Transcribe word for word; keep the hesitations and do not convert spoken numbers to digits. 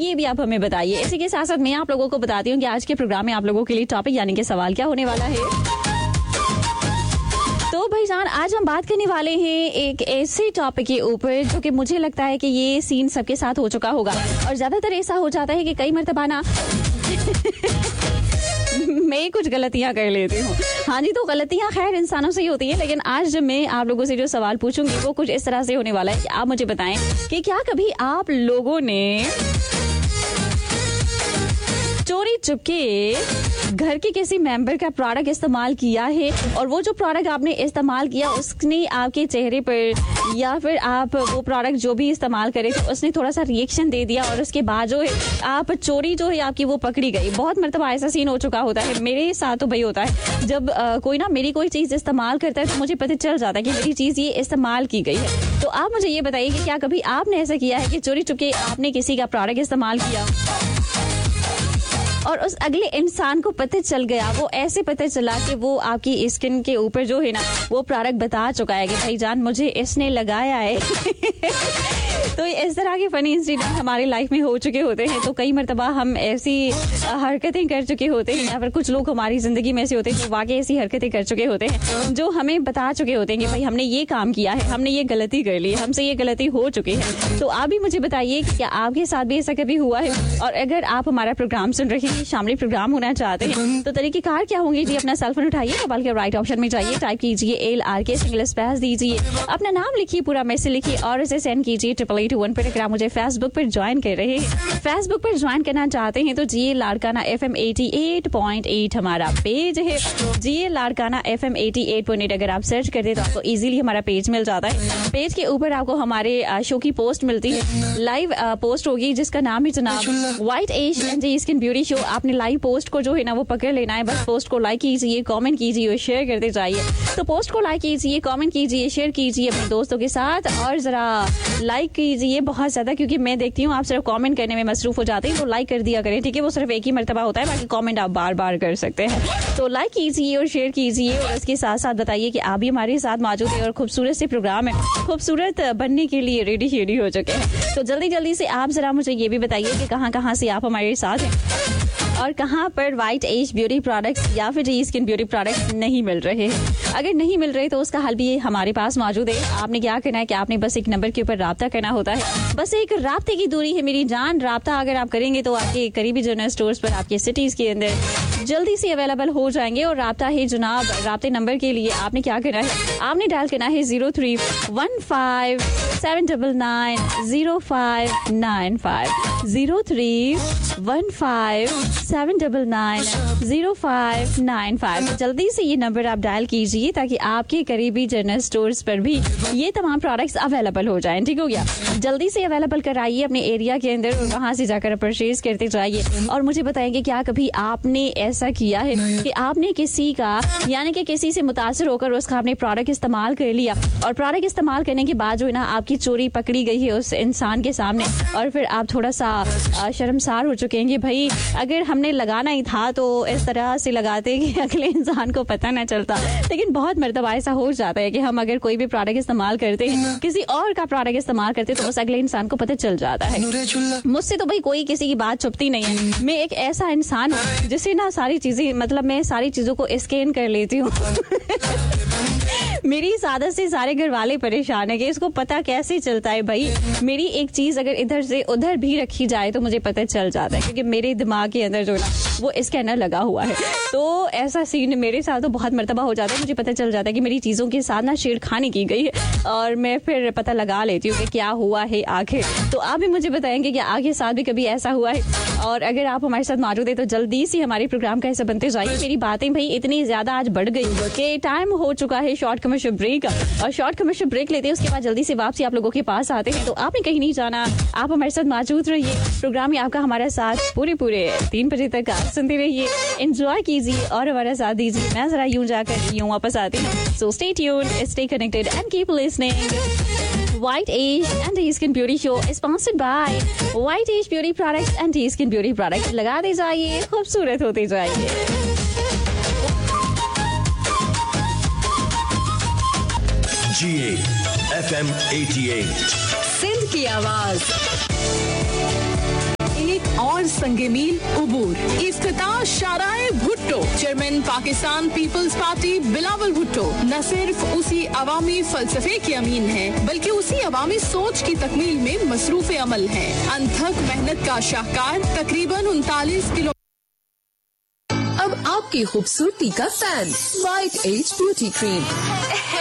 ये भी आप हमें बताइए। इसी के साथ साथ मैं आप लोगों को बताती हूँ कि आज के प्रोग्राम में आप लोगों के लिए टॉपिक यानी कि सवाल क्या होने वाला है। तो भाईजान, आज हम बात करने वाले हैं एक ऐसे टॉपिक के ऊपर जो कि मुझे लगता है कि ये सीन सबके साथ हो चुका होगा और ज्यादातर ऐसा हो जाता है कि कई मर्तबा ना मैं कुछ गलतियां कर लेती हूँ। हाँ जी, तो गलतियां खैर इंसानों से ही होती हैं, लेकिन आज जब मैं आप लोगों से जो सवाल पूछूंगी वो कुछ इस तरह से होने वाला है कि आप मुझे बताएं कि क्या कभी आप लोगों ने चोरी चुपके घर के किसी मेंबर का प्रोडक्ट इस्तेमाल किया है और वो जो प्रोडक्ट आपने इस्तेमाल किया उसने आपके चेहरे पर या फिर आप वो प्रोडक्ट जो भी इस्तेमाल करे थे उसने थोड़ा सा रिएक्शन दे दिया और उसके बाद जो है आप चोरी जो है आपकी वो पकड़ी गई। बहुत मरतबा ऐसा सीन हो चुका होता है, मेरे साथ तो भाई होता है। जब आ, कोई ना मेरी कोई चीज इस्तेमाल करता है तो मुझे पता चल जाता है कि मेरी चीज ये इस्तेमाल की गई है। तो आप मुझे ये बताइए कि क्या कभी आपने ऐसा किया है कि चोरी चुपके आपने किसी का प्रोडक्ट इस्तेमाल किया और उस अगले इंसान को पता चल गया, वो ऐसे पता चला कि वो आपकी स्किन के ऊपर जो है ना वो प्रोडक्ट बता चुका है कि भाई जान मुझे इसने लगाया है। तो इस तरह के फनी इंसिडेंट हमारे लाइफ में हो चुके होते हैं। तो कई मरतबा हम ऐसी हरकतें कर चुके होते हैं या फिर कुछ लोग हमारी जिंदगी में ऐसे होते हैं जो वाकई ऐसी हरकतें कर चुके होते हैं जो हमें बता चुके होते हैं कि भाई हमने ये काम किया है, हमने ये गलती कर ली, हमसे ये गलती हो चुकी है। तो आप भी मुझे बताइए कि क्या आपके साथ भी ऐसा कभी हुआ है? और अगर आप हमारा प्रोग्राम सुन रहे हैं, शामिल प्रोग्राम होना चाहते हैं तो तरीकेकार क्या होंगे जी? अपना सेल फोन उठाइए, मोबाइल के राइट ऑप्शन में जाइए, टाइप कीजिए एल आर के सिंगल स्पेस दीजिए, अपना नाम लिखिए, पूरा मैसेज लिखिए और इसे सेंड कीजिए ट्रिपल एट वन पर। अगर आप मुझे फेसबुक पर ज्वाइन कर रहे हैं, फेसबुक पर ज्वाइन करना चाहते हैं तो जी Larkana F M eighty eight point eight हमारा पेज है। जी Larkana F M eighty eight point eight अगर आप सर्च करते तो आपको इजीली हमारा पेज मिल जाता है। पेज के ऊपर आपको हमारे शो की पोस्ट मिलती है, लाइव पोस्ट होगी जिसका नाम है जनाब white as and skin beauty show. आपने लाइव पोस्ट को जो है ना वो पकड़ लेना है, बस पोस्ट को लाइक कीजिए, कमेंट कीजिए और शेयर करते जाइए। तो पोस्ट को लाइक कीजिए, कमेंट कीजिए, शेयर कीजिए अपने दोस्तों के साथ और जरा लाइक कीजिए बहुत ज्यादा, क्योंकि मैं देखती हूँ आप सिर्फ कमेंट करने में मसरूफ हो जाते हैं। तो लाइक कर दिया करें, ठीक है? वो सिर्फ एक ही मरतबा होता है, बाकी कमेंट आप बार बार कर सकते हैं। तो लाइक कीजिए और शेयर कीजिए और इसके साथ साथ बताइए कि आप भी हमारे साथ मौजूद है और खूबसूरत से प्रोग्राम है, खूबसूरत बनने के लिए रेडी शेडी हो चुके हैं। तो जल्दी जल्दी से आप जरा मुझे ये भी बताइए कि कहाँ कहाँ से आप हमारे साथ हैं और कहाँ पर व्हाइट एज ब्यूटी प्रोडक्ट्स या फिर स्किन ब्यूटी प्रोडक्ट्स नहीं मिल रहे हैं। अगर नहीं मिल रहे तो उसका हल भी हमारे पास मौजूद है। आपने क्या करना है कि आपने बस एक नंबर के ऊपर राब्ता करना होता है, बस एक राब्ते की दूरी है मेरी जान। राब्ता अगर आप करेंगे तो आपके करीबी जनरल स्टोर्स पर आपके सिटीज के अंदर जल्दी से अवेलेबल हो जाएंगे। और राब्ता है जनाब, राब्ते नंबर के लिए आपने क्या करना है, आपने डायल करना है zero three one five seven double nine zero five nine five zero three one five seven double nine zero five nine five. जल्दी से ये नंबर आप डायल कीजिए ताकि आपके करीबी जनरल स्टोर्स पर भी ये तमाम प्रोडक्ट्स अवेलेबल हो जाएं। ठीक हो गया? जल्दी से अवेलेबल कराइए अपने एरिया के अंदर और वहां से जाकर परचेज करते जाइए। और मुझे बताएंगे क्या कभी आपने ऐसा किया है कि आपने किसी का यानी कि किसी से मुतासर होकर उसका आपने प्रोडक्ट इस्तेमाल कर लिया और प्रोडक्ट इस्तेमाल करने के बाद जो है ना आपकी चोरी पकड़ी गई है उस इंसान के सामने और फिर आप थोड़ा सा शर्मसार हो चुके हैं कि भाई अगर हमने लगाना ही था तो इस तरह से लगाते कि अगले इंसान को पता ना चलता। लेकिन बहुत मर्तबा ऐसा हो जाता है कि हम अगर कोई भी प्रोडक्ट इस्तेमाल करते हैं, किसी और का प्रोडक्ट इस्तेमाल करते तो उस अगले इंसान को पता चल जाता है। मुझसे तो भाई कोई किसी की बात छुपती नहीं है। मैं एक ऐसा इंसान हूँ जिसे ना सारी चीजें मतलब मैं सारी चीजों को स्कैन कर लेती हूँ। मेरी इस आदत से सारे घर वाले परेशान है कि इसको पता कैसे चलता है भाई। मेरी एक चीज अगर इधर से उधर भी रखी जाए तो मुझे पता चल जाता है क्योंकि मेरे दिमाग के अंदर जो ना वो स्कैनर लगा हुआ है। तो ऐसा सीन मेरे साथ तो बहुत मर्तबा हो जाता है, मुझे पता चल जाता है कि मेरी चीजों के साथ ना छेड़खानी की गई है और मैं फिर पता लगा लेती हूँ कि क्या हुआ है आखिर। तो आप भी मुझे बताएंगे कि आगे साथ भी कभी ऐसा हुआ है और अगर आप हमारे साथ मौजूद है तो जल्दी से हमारे प्रोग्राम का हिस्सा बनते जाइए। मेरी बातें भाई इतनी ज्यादा आज बढ़ गई कि टाइम हो चुका है शॉर्ट कमर्शियल ब्रेक और शॉर्ट कमर्शियल ब्रेक लेते हैं, उसके बाद जल्दी से वापसी आप लोगों के पास आते हैं। तो आपने कहीं नहीं जाना, आप हमारे साथ मौजूद रहिए। प्रोग्राम में आपका हमारा साथ पूरे पूरे तीन बजे तक आप सुनते रहिए, एंजॉय कीजिए और हमारा साथ दीजिए। मैं जरा यूं जाकर यूं वापस आती हूँ। So stay tuned, stay connected and keep listening. White Age and Skin Beauty Show is sponsored by White Age Beauty Products and Skin Beauty Products। लगाते जाइए, खूबसूरत होते जाइए। जी एफ एम अठासी सिंध की आवाज। एक संगे मील उबूर। इफ्तिताह शाराए Bhutto. Chairman Pakistan peoples party Bilawal Bhutto न सिर्फ उसी अवामी फलसफे के अमीन है, बल्कि उसी अवामी सोच की तकमील में मसरूफ अमल है। अनथक मेहनत का शाहकार तकरीबन उनतालीस किलो। अब आपकी खूबसूरती का fan white as beauty cream.